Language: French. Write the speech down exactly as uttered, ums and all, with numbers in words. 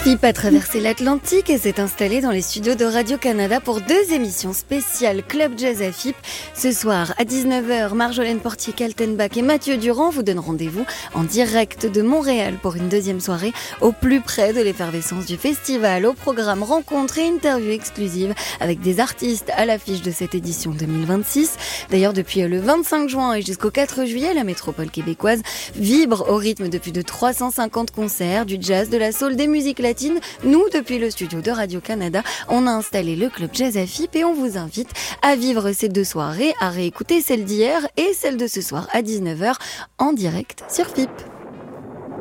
F I P a traversé l'Atlantique et s'est installé dans les studios de Radio-Canada pour deux émissions spéciales Club Jazz à F I P. Ce soir, à dix-neuf heures, Marjolaine Portier-Kaltenbach et Mathieu Durand vous donnent rendez-vous en direct de Montréal pour une deuxième soirée au plus près de l'effervescence du festival. Au programme rencontres et interviews exclusives avec des artistes à l'affiche de cette édition deux mille vingt-six. D'ailleurs, depuis le vingt-cinq juin et jusqu'au quatre juillet, la métropole québécoise vibre au rythme de plus de trois cent cinquante concerts, du jazz, de la soul, des musiques latines. Nous, depuis le studio de Radio-Canada, on a installé le Club Jazz à F I P et on vous invite à vivre ces deux soirées, à réécouter celle d'hier et celle de ce soir à dix-neuf heures en direct sur F I P.